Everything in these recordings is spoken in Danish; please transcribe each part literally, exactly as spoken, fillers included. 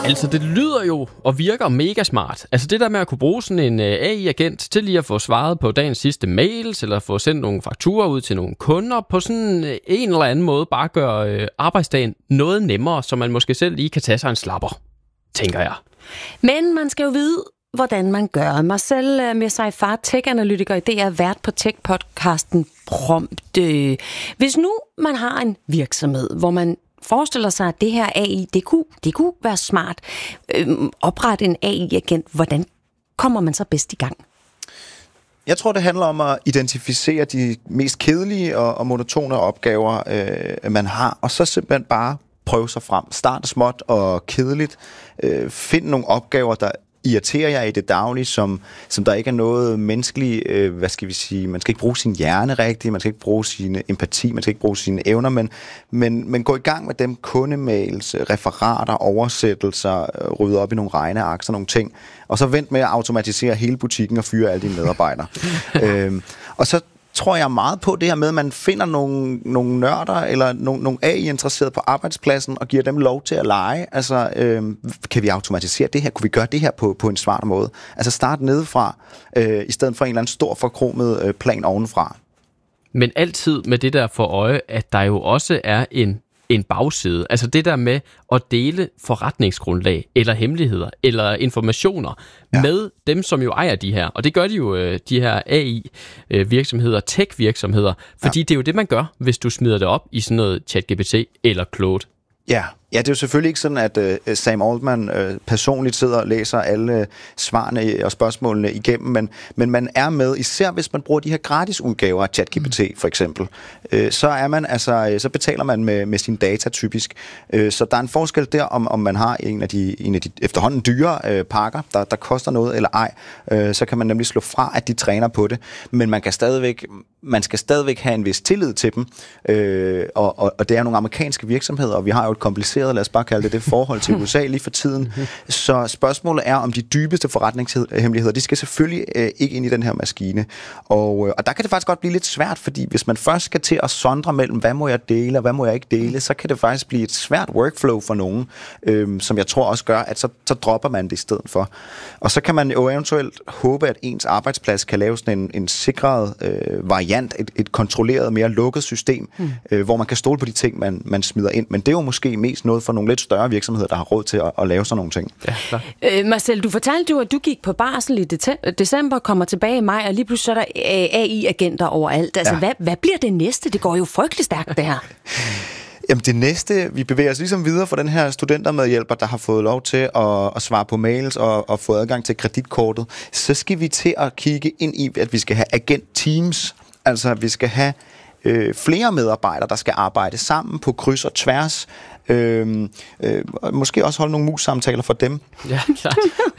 Altså, det lyder jo og virker mega smart. Altså, det der med at kunne bruge sådan en A I-agent til lige at få svaret på dagens sidste mails, eller få sendt nogle fakturer ud til nogle kunder, på sådan en eller anden måde bare gøre arbejdsdagen noget nemmere, så man måske selv lige kan tage sig en slapper, tænker jeg. Men man skal jo vide, hvordan man gør. Marcel Messaifar, tech-analytiker i D R, vært på tech-podcasten Prompt. Hvis nu man har en virksomhed, hvor man forestiller sig, at det her A I, det kunne, det kunne være smart. Øhm, oprette en A I-agent. Hvordan kommer man så bedst i gang? Jeg tror, det handler om at identificere de mest kedelige og, og monotone opgaver, øh, man har, og så simpelthen bare prøve sig frem. Start småt og kedeligt. Øh, find nogle opgaver, der irriterer jer i det daglige, som, som der ikke er noget menneskeligt, øh, hvad skal vi sige, man skal ikke bruge sin hjerne rigtigt, man skal ikke bruge sin empati, man skal ikke bruge sine evner, men, men, men gå i gang med dem, kundemails, referater, oversættelser, rydde op i nogle regneark, sådan nogle ting, og så vent med at automatisere hele butikken og fyre alle dine medarbejdere. øhm, og så tror jeg meget på det her med, at man finder nogle, nogle nørder eller nogle, nogle A I-interesserede på arbejdspladsen og giver dem lov til at lege. Altså, øh, kan vi automatisere det her? Kunne vi gøre det her på, på en smart måde? Altså start nedefra, øh, i stedet for en eller anden stor forkromet øh, plan ovenfra. Men altid med det der for øje, at der jo også er en en bagside. Altså det der med at dele forretningsgrundlag, eller hemmeligheder, eller informationer ja. med dem, som jo ejer de her. Og det gør de jo, de her A I-virksomheder, tech-virksomheder, fordi ja. det er jo det, man gør, hvis du smider det op i sådan noget ChatGPT eller Claude. Ja, ja, det er jo selvfølgelig ikke sådan, at uh, Sam Altman uh, personligt sidder og læser alle uh, svarene og spørgsmålene igennem, men, men man er med, især hvis man bruger de her gratis udgaver af ChatGPT for eksempel, uh, så er man altså, så betaler man med, med sine data typisk. Uh, så der er en forskel der, om, om man har en af de, en af de efterhånden dyre uh, pakker, der, der koster noget eller ej, uh, så kan man nemlig slå fra, at de træner på det, men man kan stadigvæk, man skal stadigvæk have en vis tillid til dem, uh, og, og, og det er nogle amerikanske virksomheder, og vi har jo et kompliceret, lad os bare kalde det det, forhold til U S A lige for tiden. Så spørgsmålet er, om de dybeste forretningshemmeligheder, de skal selvfølgelig øh, ikke ind i den her maskine. Og, øh, og der kan det faktisk godt blive lidt svært, fordi hvis man først skal til at sondre mellem, hvad må jeg dele, og hvad må jeg ikke dele, så kan det faktisk blive et svært workflow for nogen, øh, som jeg tror også gør, at så, så dropper man det i stedet for. Og så kan man jo eventuelt håbe, at ens arbejdsplads kan lave sådan en, en sikret øh, variant, et, et kontrolleret, mere lukket system, mm. øh, hvor man kan stole på de ting, man, man smider ind. Men det er jo måske mest noget for nogle lidt større virksomheder, der har råd til at, at lave sådan nogle ting. Ja, klar. Øh, Marcel, du fortalte jo, at du gik på barsel i december, kommer tilbage i maj, og lige pludselig så er der A I-agenter overalt. Altså, ja. hvad, hvad bliver det næste? Det går jo frygtelig stærkt, det her. Jamen det næste, vi bevæger os ligesom videre for den her studentermedhjælper, der har fået lov til at, at svare på mails og, og få adgang til kreditkortet. Så skal vi til at kigge ind i, at vi skal have agent-teams. Altså, at vi skal have øh, flere medarbejdere, der skal arbejde sammen på kryds og tværs. Øh, øh, måske også holde nogle mus-samtaler for dem. Ja, klart.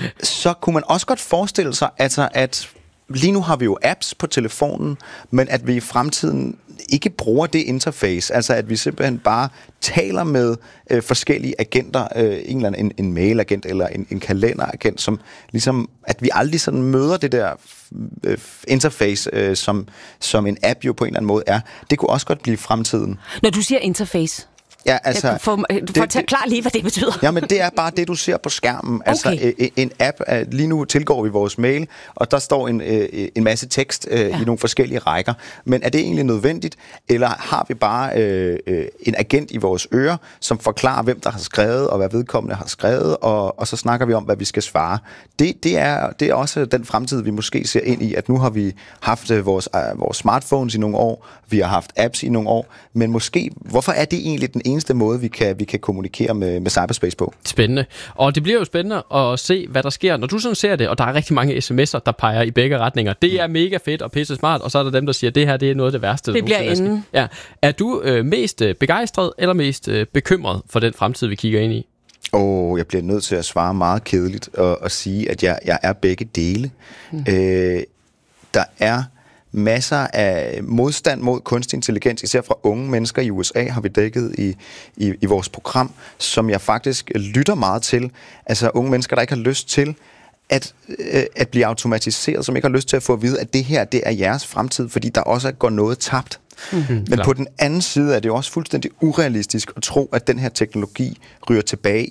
Så kunne man også godt forestille sig, altså, at lige nu har vi jo apps på telefonen, men at vi i fremtiden ikke bruger det interface, altså at vi simpelthen bare taler med øh, forskellige agenter, øh, en eller anden en, en mailagent eller en, en kalenderagent, som ligesom, at vi aldrig sådan møder det der øh, interface, øh, som, som en app jo på en eller anden måde er. Det kunne også godt blive fremtiden. Når du siger interface, ja, altså, for, for at klare lige, hvad det betyder. Ja, men det er bare det, du ser på skærmen. Okay. Altså en app, lige nu tilgår vi vores mail, og der står en, en masse tekst ja. i nogle forskellige rækker. Men er det egentlig nødvendigt, eller har vi bare øh, en agent i vores ører, som forklarer, hvem der har skrevet, og hvad vedkommende har skrevet, og, og så snakker vi om, hvad vi skal svare. Det, det, er, det er også den fremtid, vi måske ser ind i, at nu har vi haft vores, vores smartphones i nogle år, vi har haft apps i nogle år, men måske, hvorfor er det egentlig den eneste måde, vi kan, vi kan kommunikere med, med cyberspace på? Spændende. Og det bliver jo spændende at se, hvad der sker, når du sådan ser det, og der er rigtig mange sms'er, der peger i begge retninger. Det er mega fedt og pisse smart, og så er der dem, der siger, at det her det er noget af det værste. Det bliver inden. Ja. Er du øh, mest øh, begejstret eller mest øh, bekymret for den fremtid, vi kigger ind i? Og jeg bliver nødt til at svare meget kedeligt og, og sige, at jeg, jeg er begge dele. Mm. Øh, der er masser af modstand mod kunstig intelligens, især fra unge mennesker i U S A, har vi dækket i, i, i vores program, som jeg faktisk lytter meget til. Altså unge mennesker, der ikke har lyst til at, øh, at blive automatiseret, som ikke har lyst til at få at vide, at det her, det er jeres fremtid, fordi der også går noget tabt. Mm-hmm. Men klar. På den anden side er det jo også fuldstændig urealistisk at tro, at den her teknologi ryger tilbage